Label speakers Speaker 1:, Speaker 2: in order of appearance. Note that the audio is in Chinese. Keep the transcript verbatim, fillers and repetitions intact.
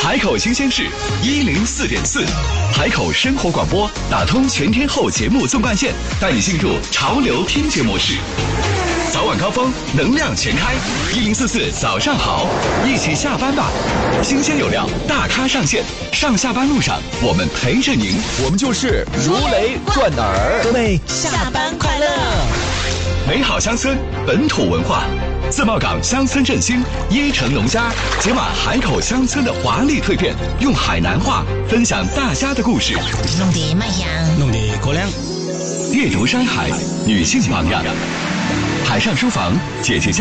Speaker 1: 海口新鲜事一零四点四，海口生活广播打通全天候节目纵贯线，带你进入潮流听觉模式。早晚高峰，能量全开，一零四四早上好，一起下班吧。新鲜有料，大咖上线，上下班路上我们陪着您，
Speaker 2: 我们就是如雷贯耳。
Speaker 3: 各位下班快乐！
Speaker 1: 美好乡村，本土文化。自贸港乡村振兴，椰城农家解码海口乡村的华丽蜕变，用海南话分享大家的故事。
Speaker 3: 弄得麦香，
Speaker 2: 弄得过凉。
Speaker 1: 阅读山海，女性榜样。海上书房，姐姐家。